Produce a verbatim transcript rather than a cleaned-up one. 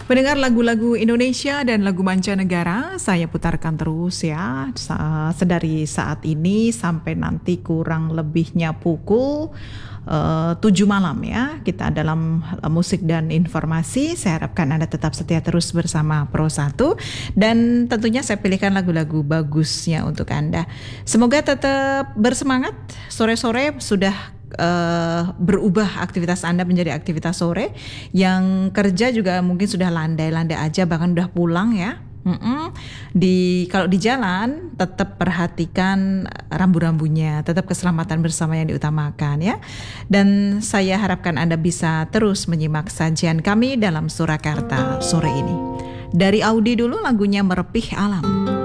Pendengar lagu-lagu Indonesia dan lagu mancanegara saya putarkan terus ya sedari saat ini sampai nanti kurang lebihnya pukul uh, tujuh malam ya. Kita dalam uh, musik dan informasi. Saya harapkan Anda tetap setia terus bersama Pro satu dan tentunya saya pilihkan lagu-lagu bagusnya untuk Anda. Semoga tetap bersemangat. Sore-sore sudah Uh, berubah aktivitas Anda menjadi aktivitas sore. Yang kerja juga mungkin sudah landai-landai aja, bahkan udah pulang ya. Mm-mm. Di kalau di jalan tetap perhatikan rambu-rambunya, tetap keselamatan bersama yang diutamakan ya. Dan saya harapkan Anda bisa terus menyimak sajian kami dalam Surakarta sore ini. Dari Audi dulu lagunya Merepih Alam.